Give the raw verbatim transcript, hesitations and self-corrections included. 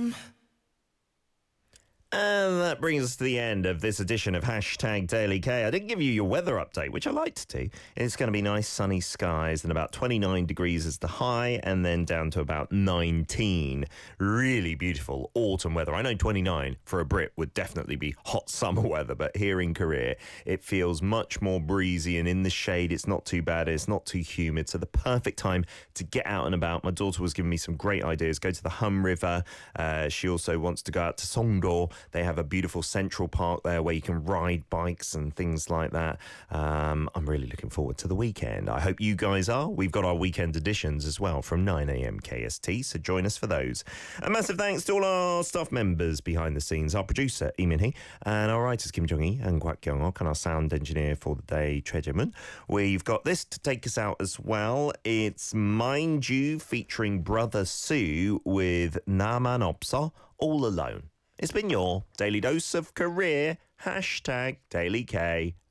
Um... And that brings us to the end of this edition of Hashtag Daily K. I didn't give you your weather update, which I liked to. It's going to be nice sunny skies and about twenty-nine degrees as the high and then down to about nineteen. Really beautiful autumn weather. I know twenty-nine for a Brit would definitely be hot summer weather, but here in Korea, it feels much more breezy and in the shade. It's not too bad. It's not too humid. So the perfect time to get out and about. My daughter was giving me some great ideas. Go to the Hum River. Uh, she also wants to go out to Songdo. They have a beautiful central park there where you can ride bikes and things like that. Um, I'm really looking forward to the weekend. I hope you guys are. We've got our weekend editions as well from nine a.m. K S T, so join us for those. A massive thanks to all our staff members behind the scenes, our producer, Lee Min-hee, and our writers, Kim Jong-hee and Kwak Kyung-ok, and our sound engineer for the day, Choi Jae-moon. We've got this to take us out as well. It's Mind You featuring Brother Sue with 나만 없어, All Alone. It's been your Daily Dose of Career, hashtag Daily K,